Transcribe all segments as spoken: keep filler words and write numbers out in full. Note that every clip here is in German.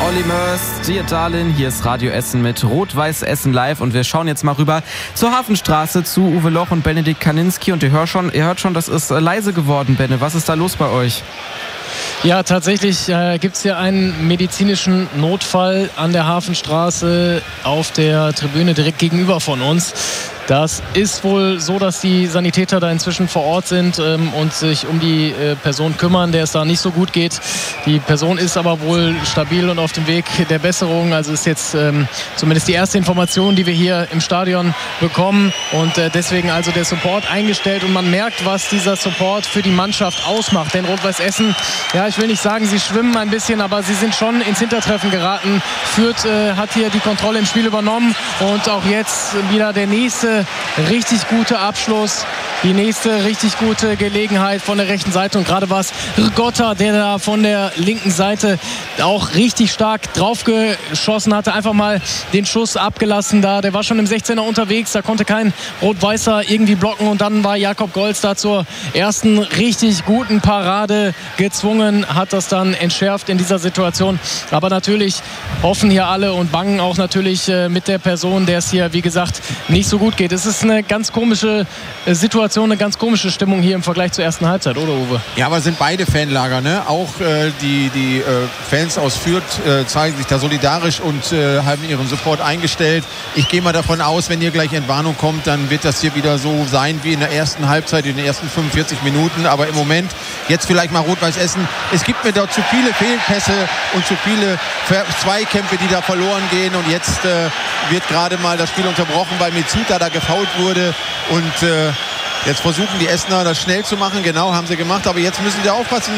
Olli Mörs, Dear Darlin, hier ist Radio Essen mit Rot-Weiß Essen live und wir schauen jetzt mal rüber zur Hafenstraße zu Uwe Loch und Benedikt Kaninski und ihr hört schon, ihr hört schon, das ist leise geworden, Benne. Was ist da los bei euch? Ja, tatsächlich äh, gibt es hier einen medizinischen Notfall an der Hafenstraße auf der Tribüne direkt gegenüber von uns. Das ist wohl so, dass die Sanitäter da inzwischen vor Ort sind ähm, und sich um die äh, Person kümmern, der es da nicht so gut geht. Die Person ist aber wohl stabil und auf dem Weg der Besserung. Also ist jetzt ähm, zumindest die erste Information, die wir hier im Stadion bekommen. Und äh, deswegen also der Support eingestellt. Und man merkt, was dieser Support für die Mannschaft ausmacht. Denn Rot-Weiß Essen, ja, ich will nicht sagen, sie schwimmen ein bisschen, aber sie sind schon ins Hintertreffen geraten. Fürth äh, hat hier die Kontrolle im Spiel übernommen. Und auch jetzt wieder der nächste richtig gute Abschluss, die nächste richtig gute Gelegenheit von der rechten Seite und gerade war es Rigotta, der da von der linken Seite auch richtig stark draufgeschossen hatte, einfach mal den Schuss abgelassen da, der war schon im sechzehner unterwegs, da konnte kein Rot-Weißer irgendwie blocken und dann war Jakob Golz da zur ersten richtig guten Parade gezwungen, hat das dann entschärft in dieser Situation, aber natürlich hoffen hier alle und bangen auch natürlich äh, mit der Person, der es hier wie gesagt nicht so gut geht. Es ist eine ganz komische Situation, eine ganz komische Stimmung hier im Vergleich zur ersten Halbzeit, oder Uwe? Ja, aber es sind beide Fanlager, ne? Auch äh, die, die äh, Fans aus Fürth äh, zeigen sich da solidarisch und äh, haben ihren Support eingestellt. Ich gehe mal davon aus, wenn hier gleich Entwarnung kommt, dann wird das hier wieder so sein wie in der ersten Halbzeit, in den ersten fünfundvierzig Minuten. Aber im Moment, jetzt vielleicht mal Rot-Weiß Essen. Es gibt mir dort zu viele Fehlpässe und zu viele Zweikämpfe, die da verloren gehen. Und jetzt äh, wird gerade mal das Spiel unterbrochen, weil Mitsuta da gefoult wurde und äh, jetzt versuchen die Essener das schnell zu machen. Genau, haben sie gemacht, aber jetzt müssen sie aufpassen.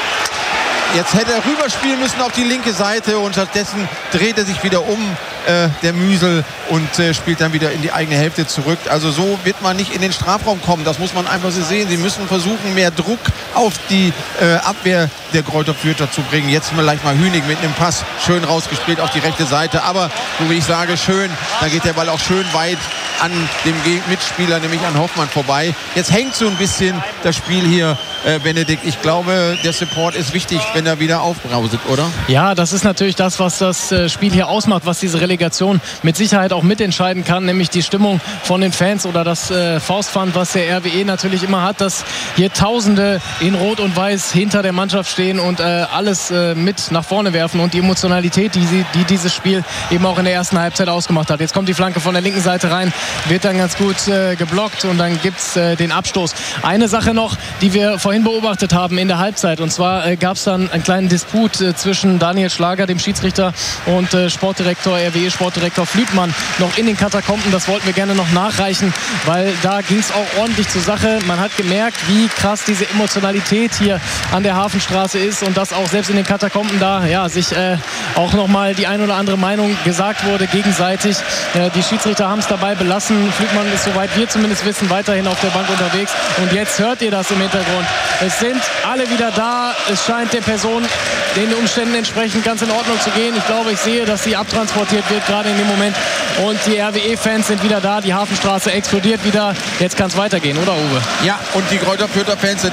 Jetzt hätte er rüberspielen müssen auf die linke Seite und stattdessen dreht er sich wieder um, äh, der Müsel, und äh, spielt dann wieder in die eigene Hälfte zurück. Also so wird man nicht in den Strafraum kommen. Das muss man einfach so sehen. Sie müssen versuchen, mehr Druck auf die äh, Abwehr der Kräuter Fürther zu bringen. Jetzt vielleicht mal Hünig mit einem Pass schön rausgespielt auf die rechte Seite. Aber, so wie ich sage, schön. Da geht der Ball auch schön weit an dem Mitspieler, nämlich an Hoffmann, vorbei. Jetzt hängt so ein bisschen das Spiel hier, äh, Benedikt. Ich glaube, der Support ist wichtig, wenn er wieder aufbrauset, oder? Ja, das ist natürlich das, was das Spiel hier ausmacht, was diese Relegation mit Sicherheit auch mitentscheiden kann, nämlich die Stimmung von den Fans oder das äh, Faustpfand, was der R W E natürlich immer hat, dass hier Tausende in Rot und Weiß hinter der Mannschaft stehen und äh, alles äh, mit nach vorne werfen und die Emotionalität, die, sie, die dieses Spiel eben auch in der ersten Halbzeit ausgemacht hat. Jetzt kommt die Flanke von der linken Seite rein, wird dann ganz gut äh, geblockt und dann gibt es äh, den Abstoß. Eine Sache noch, die wir vorhin beobachtet haben in der Halbzeit, und zwar äh, gab es dann einen kleinen Disput äh, zwischen Daniel Schlager, dem Schiedsrichter, und äh, Sportdirektor, R W E-Sportdirektor Flütmann noch in den Katakomben. Das wollten wir gerne noch nachreichen, weil da ging es auch ordentlich zur Sache. Man hat gemerkt, wie krass diese Emotionalität hier an der Hafenstraße ist und dass auch selbst in den Katakomben da ja, sich äh, auch nochmal die ein oder andere Meinung gesagt wurde gegenseitig. Äh, die Schiedsrichter haben es dabei belassen. Flütmann ist, soweit wir zumindest wissen, weiterhin auf der Bank unterwegs. Und jetzt hört ihr das im Hintergrund. Es sind alle wieder da. Es scheint der Person den Umständen entsprechend ganz in Ordnung zu gehen. Ich glaube, ich sehe, dass sie abtransportiert wird, gerade in dem Moment. Und die R W E-Fans sind wieder da. Die Hafenstraße explodiert wieder. Jetzt kann es weitergehen, oder Uwe? Ja, und die Kräuter Fürther Fans sind